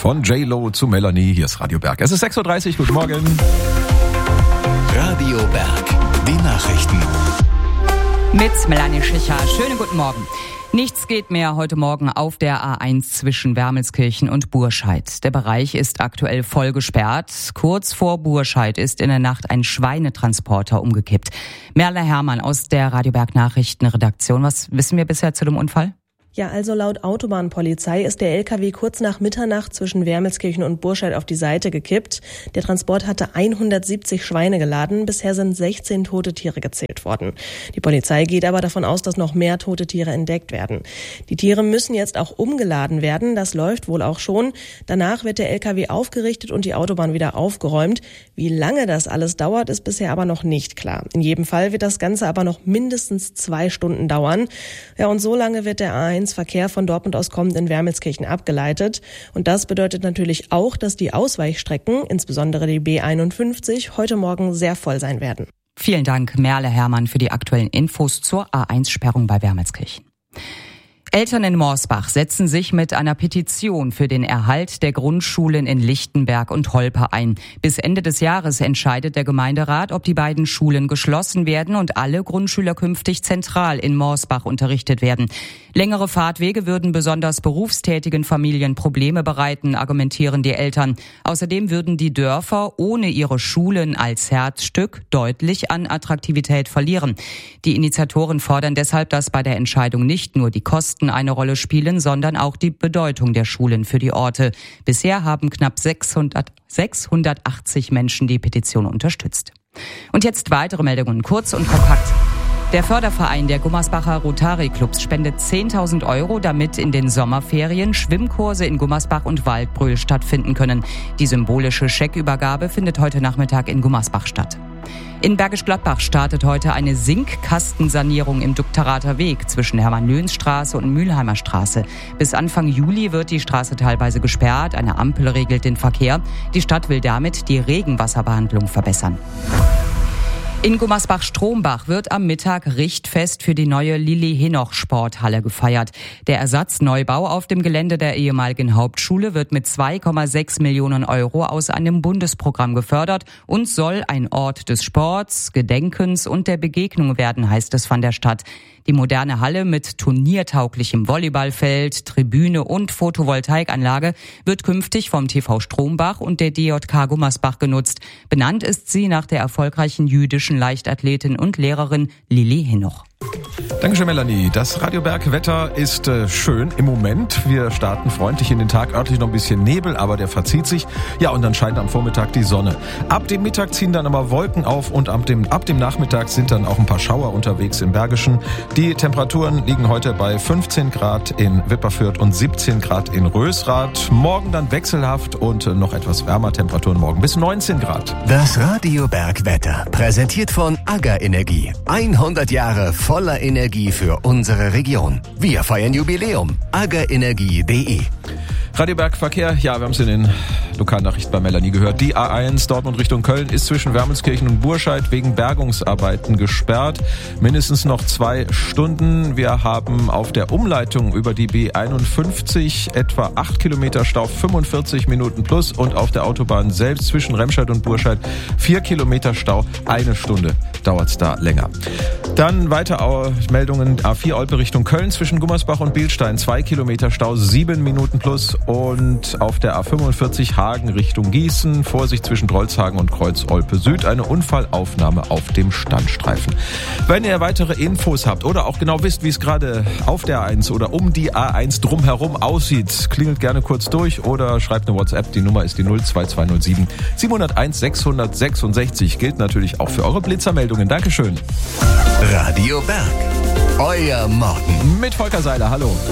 von J-Lo zu Melanie. Hier ist Radio Berg. Es ist 6.30 Uhr, guten Morgen. Radio Berg, die Nachrichten. Mit Melanie Schicher. Schönen guten Morgen. Nichts geht mehr heute Morgen auf der A1 zwischen Wermelskirchen und Burscheid. Der Bereich ist aktuell voll gesperrt. Kurz vor Burscheid ist in der Nacht ein Schweinetransporter umgekippt. Merle Herrmann aus der Radio Berg Nachrichtenredaktion. Was wissen wir bisher zu dem Unfall? Ja, also laut Autobahnpolizei ist der LKW kurz nach Mitternacht zwischen Wermelskirchen und Burscheid auf die Seite gekippt. Der Transport hatte 170 Schweine geladen. Bisher sind 16 tote Tiere gezählt worden. Die Polizei geht aber davon aus, dass noch mehr tote Tiere entdeckt werden. Die Tiere müssen jetzt auch umgeladen werden. Das läuft wohl auch schon. Danach wird der LKW aufgerichtet und die Autobahn wieder aufgeräumt. Wie lange das alles dauert, ist bisher aber noch nicht klar. In jedem Fall wird das Ganze aber noch mindestens 2 Stunden dauern. Ja, und so lange wird der A1 Verkehr von Dortmund aus kommend in Wermelskirchen abgeleitet. Und das bedeutet natürlich auch, dass die Ausweichstrecken, insbesondere die B51, heute Morgen sehr voll sein werden. Vielen Dank, Merle Herrmann, für die aktuellen Infos zur A1-Sperrung bei Wermelskirchen. Eltern in Morsbach setzen sich mit einer Petition für den Erhalt der Grundschulen in Lichtenberg und Holpe ein. Bis Ende des Jahres entscheidet der Gemeinderat, ob die beiden Schulen geschlossen werden und alle Grundschüler künftig zentral in Morsbach unterrichtet werden. Längere Fahrtwege würden besonders berufstätigen Familien Probleme bereiten, argumentieren die Eltern. Außerdem würden die Dörfer ohne ihre Schulen als Herzstück deutlich an Attraktivität verlieren. Die Initiatoren fordern deshalb, dass bei der Entscheidung nicht nur die Kosten eine Rolle spielen, sondern auch die Bedeutung der Schulen für die Orte. Bisher haben knapp 680 Menschen die Petition unterstützt. Und jetzt weitere Meldungen, kurz und kompakt. Der Förderverein der Gummersbacher Rotary-Clubs spendet 10.000 €, damit in den Sommerferien Schwimmkurse in Gummersbach und Waldbröl stattfinden können. Die symbolische Scheckübergabe findet heute Nachmittag in Gummersbach statt. In Bergisch Gladbach startet heute eine Sinkkastensanierung im Dukterater Weg zwischen Hermann-Löns-Straße und Mülheimer Straße. Bis Anfang Juli wird die Straße teilweise gesperrt. Eine Ampel regelt den Verkehr. Die Stadt will damit die Regenwasserbehandlung verbessern. In Gummersbach-Strombach wird am Mittag Richtfest für die neue Lilli-Henoch-Sporthalle gefeiert. Der Ersatzneubau auf dem Gelände der ehemaligen Hauptschule wird mit 2,6 Millionen € aus einem Bundesprogramm gefördert und soll ein Ort des Sports, Gedenkens und der Begegnung werden, heißt es von der Stadt. Die moderne Halle mit turniertauglichem Volleyballfeld, Tribüne und Photovoltaikanlage wird künftig vom TV Strombach und der DJK Gummersbach genutzt. Benannt ist sie nach der erfolgreichen jüdischen Leichtathletin und Lehrerin Lilli Henoch. Dankeschön, Melanie. Das Radio Berg Wetter ist schön im Moment. Wir starten freundlich in den Tag. Örtlich noch ein bisschen Nebel, aber der verzieht sich. Ja, und dann scheint am Vormittag die Sonne. Ab dem Mittag ziehen dann aber Wolken auf und ab dem Nachmittag sind dann auch ein paar Schauer unterwegs im Bergischen. Die Temperaturen liegen heute bei 15 Grad in Wipperfürth und 17 Grad in Rösrath. Morgen dann wechselhaft und noch etwas wärmer. Temperaturen morgen bis 19 Grad. Das Radio Berg Wetter, präsentiert von AGA Energie. 100 Jahre voller Energie für unsere Region. Wir feiern Jubiläum. agaenergie.de. Radio Berg Verkehr, ja, wir haben es in den Lokalnachrichten bei Melanie gehört. Die A1 Dortmund Richtung Köln ist zwischen Wermelskirchen und Burscheid wegen Bergungsarbeiten gesperrt. Mindestens noch 2 Stunden. Wir haben auf der Umleitung über die B51 etwa 8 Kilometer Stau, 45 Minuten plus, und auf der Autobahn selbst zwischen Remscheid und Burscheid 4 Kilometer Stau, 1 Stunde dauert es da länger. Dann weiter Meldungen. A4 Olpe Richtung Köln zwischen Gummersbach und Bilstein 2 Kilometer Stau, 7 Minuten plus. Und auf der A45 Hagen Richtung Gießen, Vorsicht zwischen Drolshagen und Kreuz Olpe Süd, eine Unfallaufnahme auf dem Standstreifen. Wenn ihr weitere Infos habt oder auch genau wisst, wie es gerade auf der A1 oder um die A1 drumherum aussieht, klingelt gerne kurz durch oder schreibt eine WhatsApp. Die Nummer ist die 02207 701 666. Gilt natürlich auch für eure Blitzermeldungen. Dankeschön. Radio Berg, euer Morgen. Mit Volker Seiler, hallo.